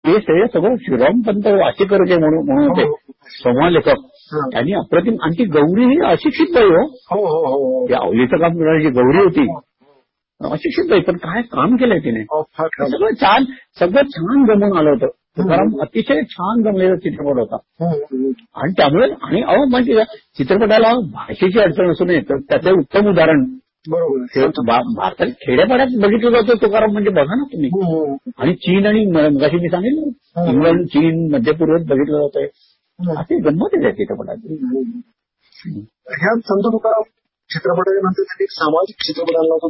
ते सगळं श्रीरामपंत वाचेकर जे म्हणून होते संवाद लेखक, त्यांनी अप्रतिम. आणि ती गौरी ही अशिक्षित बाई हो, त्या अवलीचं काम करणारी जी गौरी होती अशिक्षित बाई, पण काय काम केलंय तिने. सगळं छान जमून आलं होतं. तुकाराम अतिशय छान जमलेला चित्रपट होता. आणि त्यामुळे आणि माहिती का, चित्रपटाला भाषेची अडचण असू नये तर त्याचं उत्तम उदाहरण भारतात खेड्यापाड्यात बघितलं जातं तुकाराम. म्हणजे बघा ना तुम्ही. आणि चीन आणि मगाशी मी सांगितलं इंग्लंड, चीन, मध्य पूर्वेत बघितलं जातंय. असे गंमत आहे चित्रपटात. ह्या संत तुकाराम चित्रपटाच्या नंतर त्यांनी सामाजिक चित्रपटांना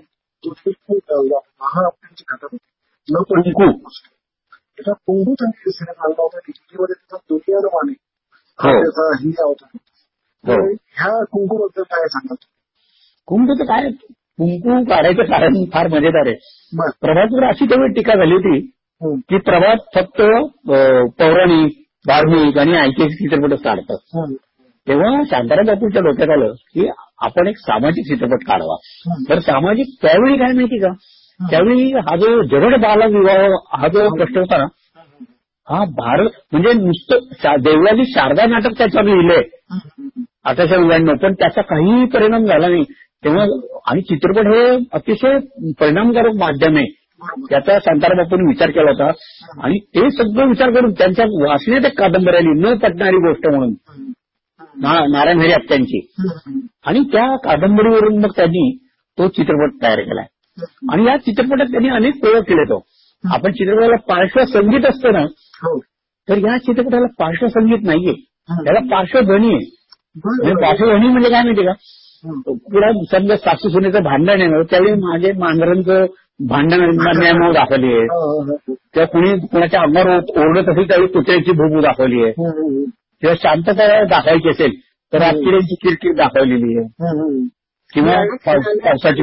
त्याचा कुंकू त्यांनी सिनेमा आणला होता. टिकीमध्ये त्याचा दुनियारमाने त्याचा हिंदी होता. ह्या कुंकू बद्दल काय सांगाल? कुंकूचं काय, कुंकू काढायचं कारण फार मजेदार आहे. प्रभातवर अशी तेवढी टीका झाली होती की प्रभात फक्त पौराणिक, धार्मिक आणि ऐतिहासिक चित्रपटच काढतात. तेव्हा शांताराम बापूच्या डोक्यात आलं की आपण एक सामाजिक चित्रपट काढावा. तर सामाजिक त्यावेळी काय माहिती का, त्यावेळी हा जो जगड बालविवाह हा जो प्रश्न होता ना, हा भारत म्हणजे नुसतं देवळाली शारदा नाटक त्याच्यावर लिहिलंय 1899, पण त्याचा काहीही परिणाम झाला नाही तेव्हा. आणि चित्रपट हे अतिशय परिणामकारक माध्यम आहे, त्याचा शांताराम बापूंनी विचार केला होता. आणि ते सगळं विचार करून त्यांच्या वाचण्यात एक कादंबरी आली, न पटणारी गोष्ट म्हणून, नारायण हरी आत्यांची. आणि त्या कादंबरीवरून मग त्यांनी तो चित्रपट तयार केलाय. आणि या चित्रपटात त्यांनी अनेक प्रयोग केले. तो आपण चित्रपटाला पार्श्वसंगीत असतं ना, तर या चित्रपटाला पार्श्वसंगीत नाहीये, त्याला पार्श्वध्वनी आहे. पार्श्वध्वनी म्हणजे काय माहिती का, पुढे समजा सासू सुनेचं भांडण आहे ना, त्यावेळी माझे मांजरांचं भांडण दाखवली आहे, किंवा कुणी कुणाच्या अंगावर ओरडत असेल त्यावेळी कुत्र्याची भूभू दाखवली आहे, किंवा शांतता दाखवायची असेल तर राजकिऱ्यांची किरकिर दाखवलेली आहे, किंवा पावसाची.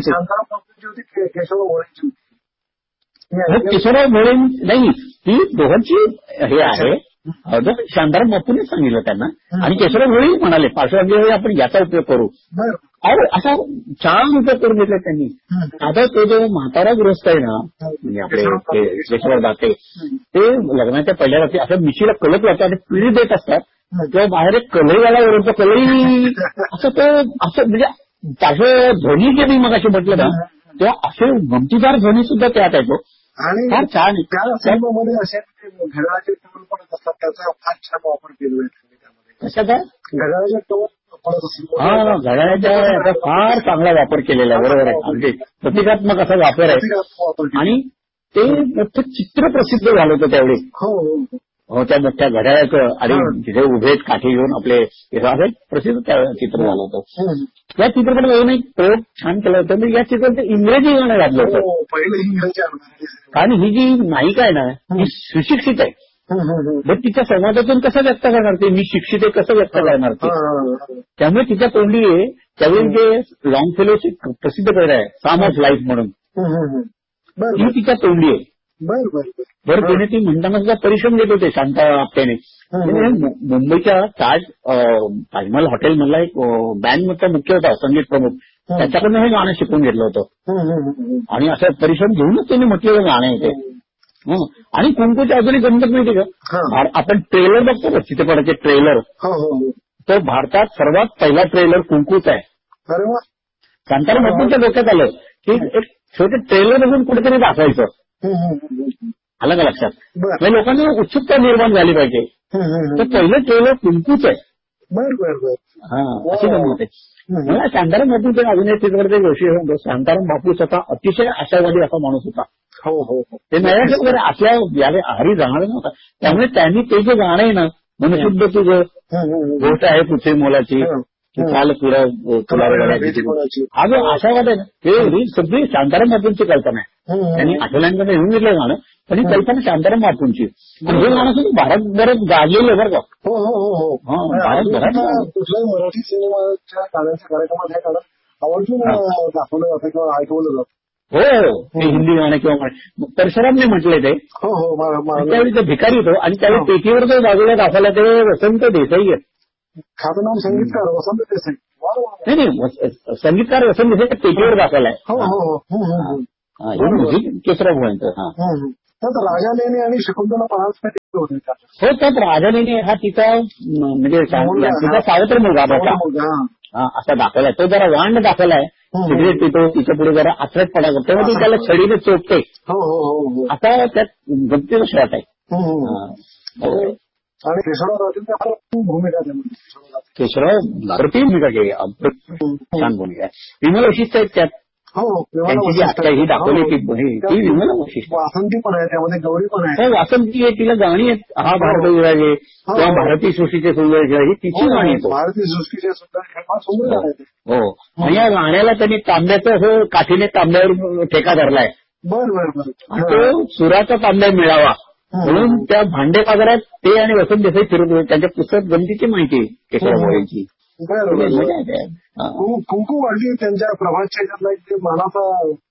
केशवराव मोरे नाही, ती दोघांची हे आहे. शांताराम बापूंनी सांगितलं त्यांना. आणि केशवराव मोरे म्हणाले पार्श्वभूमीवर आपण याचा उपयोग करू. असा छान उपयोग करून घेतला त्यांनी. आता तो जो म्हातारा गृहस्थ आहे ना, म्हणजे आपले केशवराव दाते, ते लग्नाच्या पहिल्या रात्री असं मिशीला कलप लावतात आणि पिढी देत असतात, तेव्हा बाहेर एक कलईवाला ओरडतो, कलई असं तो असं म्हणजे पार्श्वध्वनी जे मी मगाशी म्हटलं ना, तेव्हा असे गमतीदार ध्वनी सुद्धा त्यात येतो. आणि फार छान. त्या सिनेमामध्ये असे घड्याळाचे टोल पडत असतात, त्याचा फार छान वापर केलेला आहे. कशाचा? घड्याळाचे टोल पडत असतात. हा, घड्याळाच्या याचा फार चांगला वापर केलेला आहे. बरोबर आहे, अगदी प्रतिकात्मक असा वापर आहे. आणि ते मोठं चित्र प्रसिद्ध झालं होतं त्यावेळी. हो, त्या मोठ्या घड्याळाचं आणि तिथे उभेत काठी घेऊन आपले असं प्रसिद्ध चित्र झालं होतं. या चित्रपटात येऊन एक प्रयोग छान केला होता. म्हणजे या चित्रपटात इंग्रजी गाणं घातलं होतं. पहिले इंग्रजी. कारण ही जी नायिका आहे ना, ही सुशिक्षित आहे. मग तिच्या संवादातून कसं व्यक्त करणार ते, मी शिक्षित आहे कसं व्यक्त करणार ते. त्यामुळे तिच्या तोंडी त्यावेळी जे लॉंग फेलोशिप प्रसिद्ध केलं आहे साम ऑफ लाईफ म्हणून, ती तिच्या तोंडी आहे. बरं, तिने ती म्हणताना सुद्धा परिश्रम घेत होते शांता आपट्याने. मुंबईच्या ताजमहल हॉटेल मधला एक बँडमधला मुख्य होता संगीत प्रमुख, त्याच्याकडनं हे गाणं शिकून घेतलं होतं. आणि असं परिश्रम घेऊनच त्यांनी म्हटलेलं गाणं आहे ते. आणि कुंकूच्या अजूनही गंमत माहिती का, आपण ट्रेलर बघतो का चित्रपटाचे ट्रेलर, तो भारतात सर्वात पहिला ट्रेलर कुंकूचा आहे. शांताराम बापूंच्या डोक्यात आलं की एक छोटे ट्रेलर बघून कुठेतरी दाखवायचं. आलं का लक्षात? म्हणजे लोकांना उत्सुकता निर्माण झाली पाहिजे. तर पहिलं ट्रेलर कुंकूच आहे. हा, अशी गंमत आहे. मला शांताराम बापूंचे अजून एक चित्रपटाचे गोष्टी होतो. शांताराम बापू स्वतः अतिशय आशावादी असा माणूस होता. ते नव्याच्या वगैरे आपल्या यावे आहारी जाणार नव्हता. त्यामुळे त्यांनी ते जे गाणं आहे ना, मनशुद्ध तुझं गोष्ट आहे पुढची मोलाची, काल पुढं तुला हा जो आशावाद आहे ना, हे सगळी शांताराम बापूंची कल्पना आहे. त्यांनी आठवड्यांकडे येऊन घेतलं गाणं, पण ही कल्पना शांताराम बापूंची. आणि हे गाणं सुद्धा भारतभरात गाजलेलं बरं का. भारतभरात कुठल्याही मराठी सिनेमाच्या गाण्याच्या कार्यक्रमात हे गाणं आवर्जून दाखवलं जातं किंवा ऐकवलं जातं. हो, ते हिंदी गाणं किंवा परशुरामने म्हटलंय ते. त्यावेळी ते भिकारी होतो आणि त्यावेळी पेटीवर जो बाजूला दाखवला ते वसंत देसाई आहे. ख्यातनाम संगीतकार वसंत देसाई. नाही, संगीतकार वसंत देसाई पेटीवर दाखवलाय. हे म्युझिक केशवराव यांचं. त्यात राजा लेणे आणि शकुंतला परांजपे होते त्यात. हो, त्यात राजाने हा तिचा म्हणजे तिचा सावत्र मुलगा असा दाखवलाय. तो जरा वांड दाखवलाय, सिगरेट पितो, तिच्या पुढे जरा आचरटपणा करतो, तेव्हा ती त्याला छडीने चोपते. आता त्यात गमतीचा शॉट आहे. आणि केशवराव राजेंची भूमिका त्यामध्ये केशवराव भरती भूमिका केली, छान भूमिका आहे. विमल वशिष्ठ आहेत त्यात. त्यांची जी आत्या ही दाखवली ती विमल वशिष्ठ. वासंती पण आहे त्यामध्ये, गौरी पण आहे. वासंती आहे, तिला गाणी आहेत. हा भारत विराजे किंवा भारतीय सृष्टीचे सुंदर खेळ ही तिची गाणी आहेत. भारतीय सृष्टीचे सुंदर खेळ फार सुंदर आहे. हो, आणि या गाण्याला त्यांनी तांब्याचं असं काठीने तांब्यावर ठेका धरलाय. बरं. तो सुराचा तांब्या मिळावा म्हणून त्या भांडे बाजारात ते आणि वसंत देसाई फिरत होते. त्यांच्या पुस्तकात गमतीची माहिती आहे केशवराव यांची. कुंकू वाढली त्यांच्या प्रभात मानाचा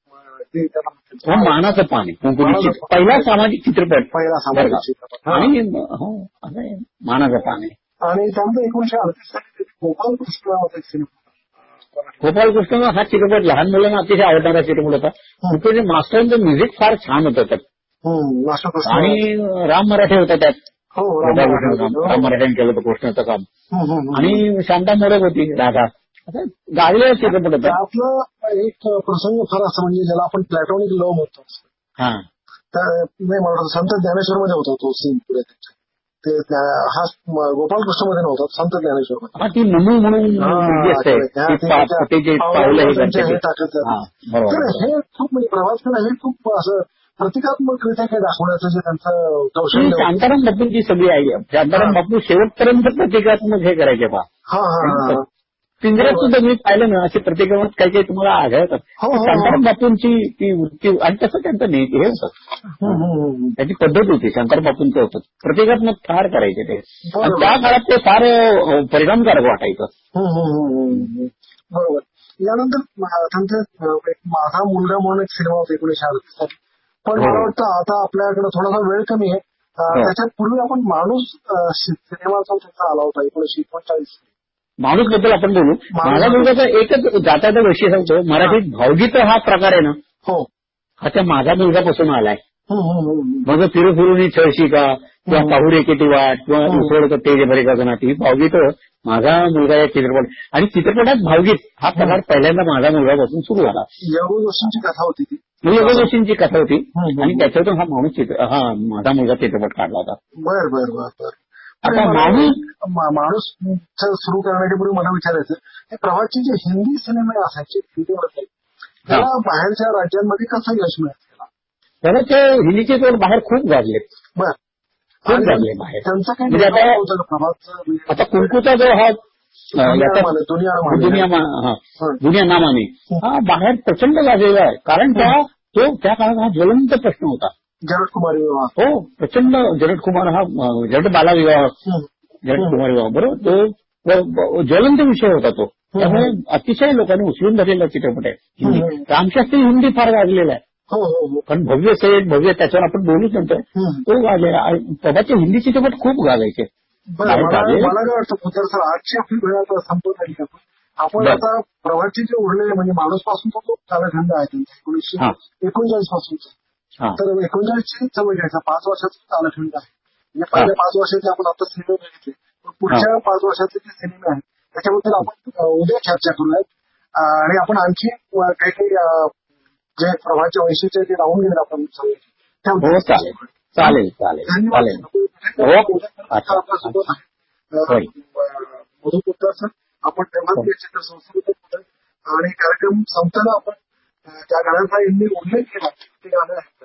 मानाचं पान आहे कुंकू. पहिला सामाजिक चित्रपट आणि मानाचं पान आहे. आणि त्यानंतर 1938 साली गोपाल कृष्ण सिनेमा. गोपाल कृष्ण हा चित्रपट लहान मुलांना अतिशय आवडणारा चित्रपट होता. मास्टरांचं म्युझिक फार छान होतं त्यात. आणि राम मराठे होता त्यात. राम मराठ्याने केलं होतं कृष्णाचं काम. आणि शांता मोरग होती राधा. गाजलेला चित्रपट होता. आपलं एक प्रसंग फार असं म्हणजे ज्याला आपण प्लॅटॉनिक लव्ह म्हणतो. मला संत ज्ञानेश्वर मध्ये होता तो सीन पुढे. ते हा गोपाल कृष्ण मध्ये नव्हता, संत ज्ञानेश्वर मध्ये. ती नमू म्हणून हे खूप म्हणजे प्रवास हे खूप असं प्रतिकात्मकरित्या काही दाखवण्याचं जे त्यांचं कौशल्य. शांताराम बापूंची सगळी आयडिया. शांताराम बापू शेवटपर्यंत प्रतिकात्मक हे करायचे पहा. पिंजऱ्यात सुद्धा मी पाहिलं ना अशी प्रतिकात्मक काही काही तुम्हाला आढळतात. शांताराम बापूंची ती वृत्ती आणि तसं त्यांचं नाही हे होतं. त्याची पद्धत होती. शांताराम बापूंचं होतं प्रतिकात्मक फार करायचे ते. त्या काळात ते फार परिणामकारक वाटायचं. बरोबर. यानंतर त्यांचं माझा मुलगा म्हणून एक सिनेमा होता 1938 साली. पण मला वाटतं आता आपल्याकडे थोडासा वेळ कमी आहे. त्याच्यात पूर्वी आपण माणूस सिनेमाचा त्याचा आला होता 1939. माणूस बद्दल आपण बोलू. माझा मुलगाचा एकच जाता वैशिष्ट्य सांगतो. मराठीत भावगीत हा प्रकार आहे ना, हा त्या माझा मुलगापासून आलाय. मग फिरू फिरून छळशी का किंवा पाहू रेकेटी वाट किंवा उसळ तेज भरे का जनाती ही भावगीत माझा मुलगा या चित्रपट. आणि चित्रपटात भावगीत हा प्रकार पहिल्यांदा माझा मुलगापासून सुरू झाला. योगो जोशींची कथा होती ती. योगो जोशींची कथा होती आणि त्याच्यातून हा माझा मुलगा चित्रपट काढला होता. बर. आता माणूस सुरू करण्याच्या पूर्वी मला विचारायचं, हे प्रवासचे जे हिंदी सिनेमे असायचे हिंदीमध्ये त्याला बाहेरच्या राज्यांमध्ये कसं यश मिळालं? त्याला ते हिंदी चित्रपट बाहेर खूप गाजले. खूप गाजले बाहेर. त्यांचं काही प्रभातचं आता कुंकूचा जो हा दुनिया नामाने हा बाहेर प्रचंड गाजलेला आहे. कारण त्या काळात हा ज्वलंत प्रश्न होता. जरद कुमार विवाह. हो, प्रचंड. जरद कुमार हा जरद बाला विवाह, जरद कुमार विवाह बरोबर. तो ज्वलंत विषय होता तो. त्यामुळे अतिशय लोकांनी उचलून धरलेला चित्रपट आहे. रामशास्त्री हिंदी फार गाजलेला आहे. पण भव्य सेठ भव्य त्याच्यावर आपण बोलूच नंतर तो गाजलेला. प्रभातचे हिंदी चित्रपट खूप गाजायचे. मला काय वाटतं पुतर सर, आजची आपली वेळ संपत आली. आपण आता प्रभातचे जे उरलेले म्हणजे माणूस पासून तो कालखंड आहे त्यांचा 1939 पासूनचा. तर 39ची सवय घ्यायचा 5 वर्षाचा कालखंड आहे. म्हणजे पहिल्या 5 वर्षाचे आपण आता सिनेमे बघितले. पुढच्या 5 वर्षाचे जे सिनेमे आहेत त्याच्याबद्दल आपण उद्या चर्चा करूयात. आणि आपण आणखी काही काही जे प्रभातच्या वैशिष्ट्य जे राहून गेले आपण चालेल. धन्यवाद. मधुपुत्र सर, आपण तेव्हा चित्र संस्कृत आणि कार्यक्रम संपताना आपण त्या गाण्याचा यांनी उल्लेख केला ते गाणं आहे